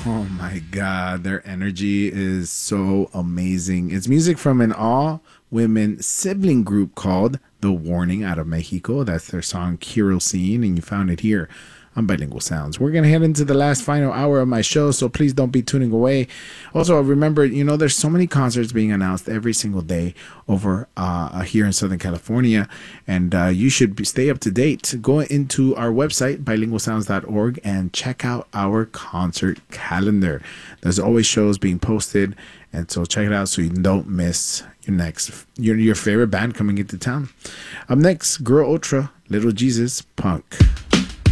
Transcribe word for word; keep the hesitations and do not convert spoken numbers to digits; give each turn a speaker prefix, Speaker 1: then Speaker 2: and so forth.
Speaker 1: Oh my God, their energy is so amazing. It's music from an all women sibling group called The Warning out of Mexico. That's their song Kerosene, and you found it here on Bilingual Sounds. We're going to head into the last final hour of my show, so please don't be tuning away. Also, remember, you know, there's so many concerts being announced every single day over uh, here in Southern California, and uh, you should be, stay up to date. Go into our website, bilingual sounds dot org, and check out our concert calendar. There's always shows being posted, and so check it out so you don't miss your next, your, your favorite band coming into town. Up next, Girl Ultra, Little Jesus, Punk.